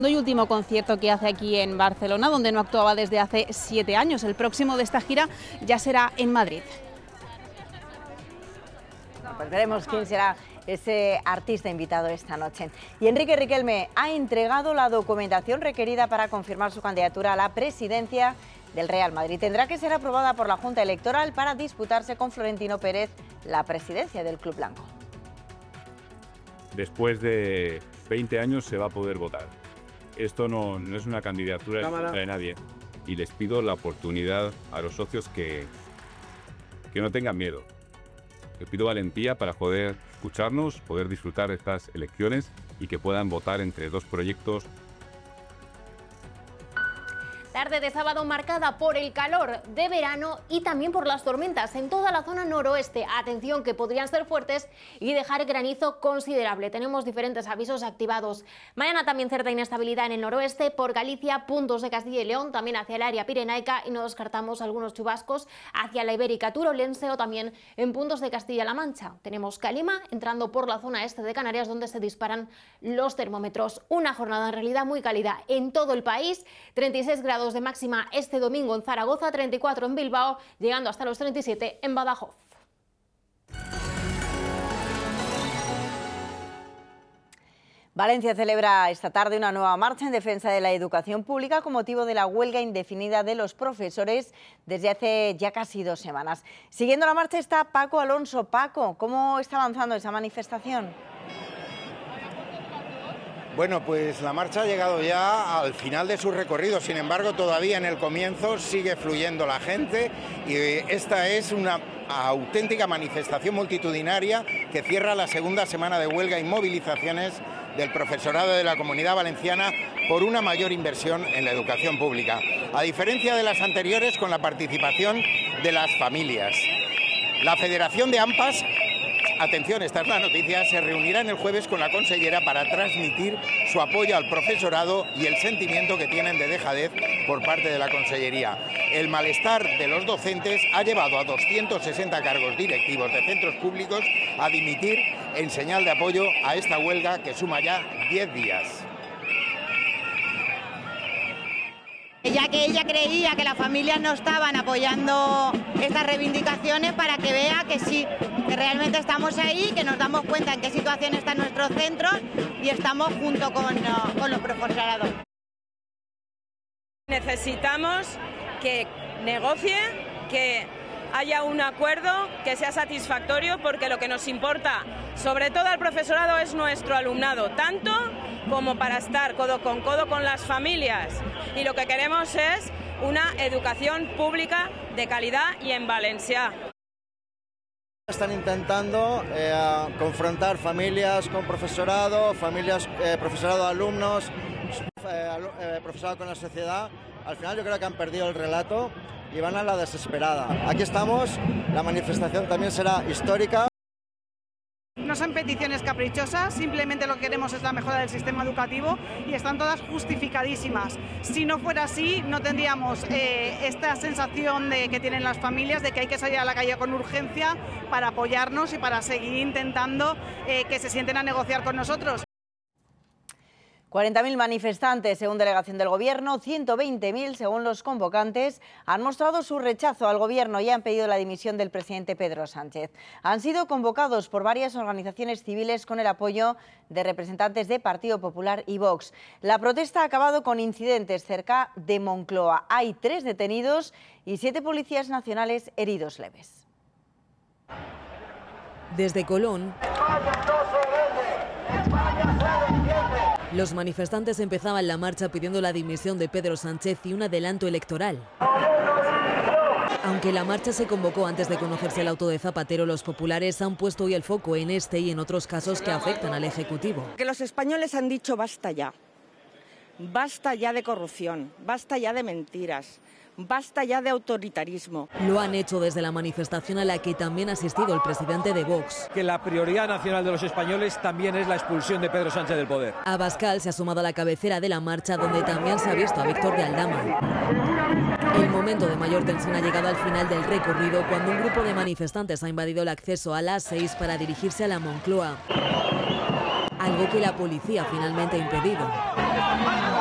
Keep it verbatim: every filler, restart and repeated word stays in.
Y último concierto que hace aquí en Barcelona, donde no actuaba desde hace siete años. El próximo de esta gira ya será en Madrid. Pues veremos quién será ese artista invitado esta noche. Y Enrique Riquelme ha entregado la documentación requerida para confirmar su candidatura a la presidencia del Real Madrid. Tendrá que ser aprobada por la Junta Electoral para disputarse con Florentino Pérez la presidencia del club blanco. Después de veinte años se va a poder votar. Esto no, no es una candidatura de nadie y les pido la oportunidad a los socios que, que no tengan miedo. Les pido valentía para poder escucharnos, poder disfrutar de estas elecciones y que puedan votar entre dos proyectos. Tarde de sábado marcada por el calor de verano y también por las tormentas en toda la zona noroeste. Atención, que podrían ser fuertes y dejar granizo considerable. Tenemos diferentes avisos activados. Mañana también cierta inestabilidad en el noroeste, por Galicia, puntos de Castilla y León, también hacia el área pirenaica, y no descartamos algunos chubascos hacia la Ibérica turolense o también en puntos de Castilla-La Mancha. Tenemos calima entrando por la zona este de Canarias, donde se disparan los termómetros. Una jornada en realidad muy cálida en todo el país. treinta y seis grados de máxima este domingo en Zaragoza, treinta y cuatro en Bilbao, llegando hasta los treinta y siete en Badajoz. Valencia celebra esta tarde una nueva marcha en defensa de la educación pública con motivo de la huelga indefinida de los profesores desde hace ya casi dos semanas. Siguiendo la marcha está Paco Alonso. Paco, ¿cómo está avanzando esa manifestación? Bueno, pues la marcha ha llegado ya al final de su recorrido, sin embargo todavía en el comienzo sigue fluyendo la gente y esta es una auténtica manifestación multitudinaria que cierra la segunda semana de huelga y movilizaciones del profesorado de la Comunidad Valenciana por una mayor inversión en la educación pública, a diferencia de las anteriores con la participación de las familias. La Federación de AMPAs, atención, esta es la noticia, se reunirán el jueves con la consellera para transmitir su apoyo al profesorado y el sentimiento que tienen de dejadez por parte de la consellería. El malestar de los docentes ha llevado a doscientos sesenta cargos directivos de centros públicos a dimitir en señal de apoyo a esta huelga que suma ya diez días. Ya que ella creía que las familias no estaban apoyando estas reivindicaciones, para que vea que sí, que realmente estamos ahí, que nos damos cuenta en qué situación están nuestros centros y estamos junto con, con los profesorados. Necesitamos que negocie, que haya un acuerdo que sea satisfactorio, porque lo que nos importa, sobre todo al profesorado, es nuestro alumnado, tanto como para estar codo con codo con las familias. Y lo que queremos es una educación pública de calidad y en Valencia. Están intentando eh, confrontar familias con profesorado, familias, eh, profesorado, alumnos, eh, eh, profesorado con la sociedad. Al final yo creo que han perdido el relato y van a la desesperada. Aquí estamos, la manifestación también será histórica. No son peticiones caprichosas, simplemente lo que queremos es la mejora del sistema educativo y están todas justificadísimas. Si no fuera así, no tendríamos eh, esta sensación de que tienen las familias de que hay que salir a la calle con urgencia para apoyarnos y para seguir intentando eh, que se sienten a negociar con nosotros. cuarenta mil manifestantes, según delegación del Gobierno, ciento veinte mil, según los convocantes, han mostrado su rechazo al Gobierno y han pedido la dimisión del presidente Pedro Sánchez. Han sido convocados por varias organizaciones civiles con el apoyo de representantes de Partido Popular y Vox. La protesta ha acabado con incidentes cerca de Moncloa. Hay tres detenidos y siete policías nacionales heridos leves. Desde Colón, los manifestantes empezaban la marcha pidiendo la dimisión de Pedro Sánchez y un adelanto electoral. Aunque la marcha se convocó antes de conocerse el auto de Zapatero, los populares han puesto hoy el foco en este y en otros casos que afectan al Ejecutivo. Que los españoles han dicho basta ya, basta ya de corrupción, basta ya de mentiras, basta ya de autoritarismo. Lo han hecho desde la manifestación a la que también ha asistido el presidente de Vox. Que la prioridad nacional de los españoles también es la expulsión de Pedro Sánchez del poder. Abascal se ha sumado a la cabecera de la marcha, donde también se ha visto a Víctor de Aldama. El momento de mayor tensión ha llegado al final del recorrido, cuando un grupo de manifestantes ha invadido el acceso a las seis para dirigirse a la Moncloa, algo que la policía finalmente ha impedido.